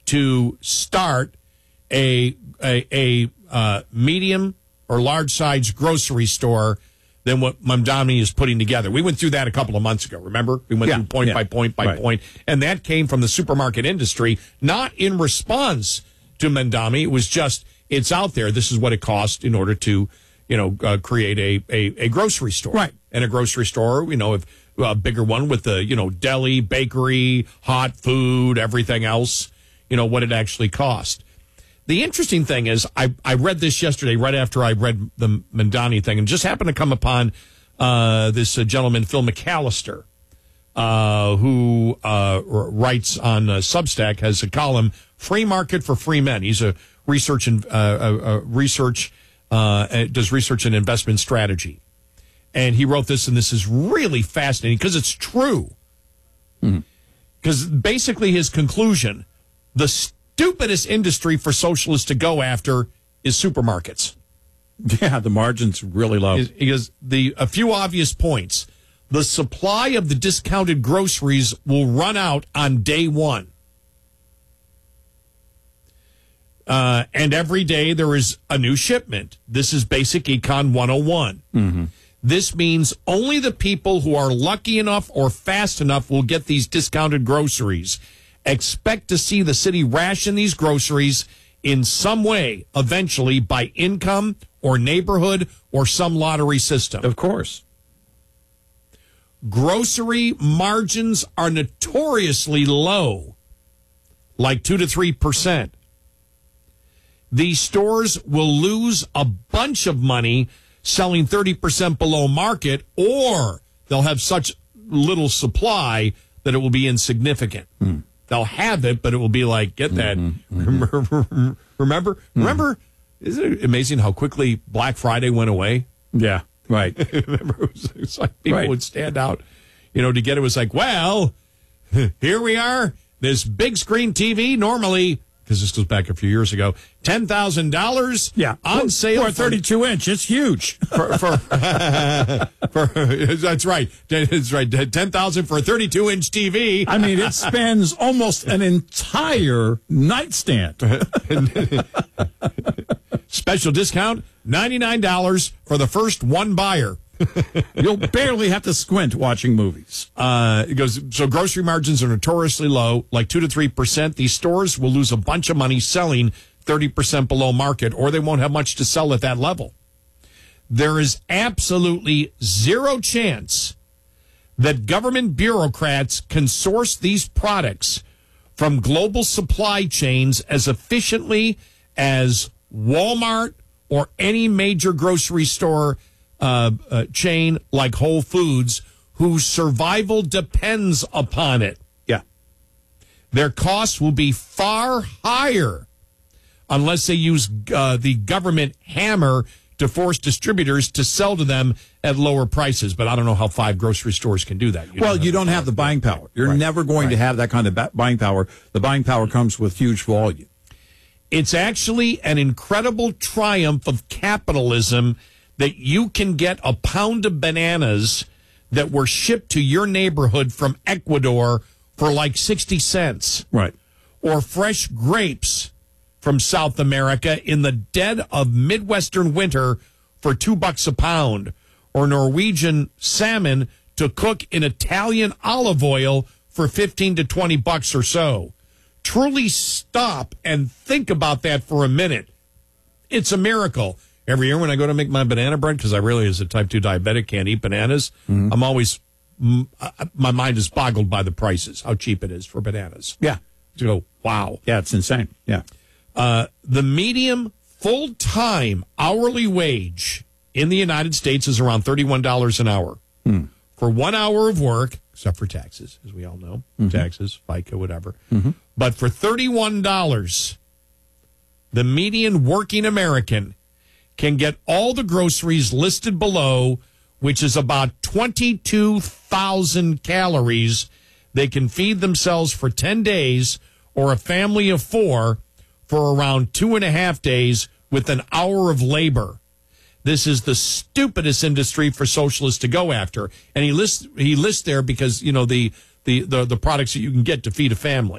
to start a medium or large size grocery store than what Mamdani is putting together. We went through that a couple of months ago, remember? We went through point by point by point. And that came from the supermarket industry, not in response to Mamdani. It was just, it's out there. This is what it costs in order to, create a grocery store. Right. And a grocery store, if a bigger one with the, deli, bakery, hot food, everything else, what it actually cost. The interesting thing is, I read this yesterday right after I read the Mamdani thing, and just happened to come upon this gentleman, Phil McAllister, who writes on Substack, has a column, Free Market for Free Men. He's a does research and investment strategy. And he wrote this, and this is really fascinating because it's true. Because basically his conclusion, the stupidest industry for socialists to go after is supermarkets. Yeah, the margin's really low. Because a few obvious points. The supply of the discounted groceries will run out on day one. And every day there is a new shipment. This is basic Econ 101. Mm-hmm. This means only the people who are lucky enough or fast enough will get these discounted groceries. Expect to see the city ration these groceries in some way, eventually, by income or neighborhood or some lottery system. Of course. Grocery margins are notoriously low, like 2 to 3%. These stores will lose a bunch of money selling 30% below market, or they'll have such little supply that it will be insignificant. They'll have it, but it will be like, get that. Remember? Isn't it amazing how quickly Black Friday went away? Yeah, right. Remember, it was like people would stand out, to get it. It was like, well, here we are, this big screen TV, normally, because this goes back a few years ago, $10,000 on sale. For a 32-inch, it's huge. That's right. That's right. $10,000 for a 32-inch TV. I mean, it spans almost an entire nightstand. Special discount, $99 for the first one buyer. You'll barely have to squint watching movies. It goes, so grocery margins are notoriously low, like 2 to 3%. These stores will lose a bunch of money selling 30% below market, or they won't have much to sell at that level. There is absolutely zero chance that government bureaucrats can source these products from global supply chains as efficiently as Walmart or any major grocery store chain like Whole Foods, whose survival depends upon it. Yeah. Their costs will be far higher unless they use the government hammer to force distributors to sell to them at lower prices. But I don't know how 5 grocery stores can do that. You don't have the buying power. You're never going to have that kind of buying power. The buying power comes with huge volume. It's actually an incredible triumph of capitalism that you can get a pound of bananas that were shipped to your neighborhood from Ecuador for like 60 cents. Right. Or fresh grapes from South America in the dead of Midwestern winter for $2 a pound. Or Norwegian salmon to cook in Italian olive oil for $15 to $20 or so. Truly stop and think about that for a minute. It's a miracle. Every year when I go to make my banana bread, because I really, as a type 2 diabetic, can't eat bananas, I'm always, my mind is boggled by the prices, how cheap it is for bananas. Yeah. To go, wow. Yeah, it's insane. Yeah. The medium full-time hourly wage in the United States is around $31 an hour. For 1 hour of work, except for taxes, as we all know, taxes, FICA, whatever. But for $31, the median working American can get all the groceries listed below, which is about 22,000 calories. They can feed themselves for 10 days or a family of 4 for around 2.5 days with an hour of labor. This is the stupidest industry for socialists to go after. And he lists there because, the products that you can get to feed a family.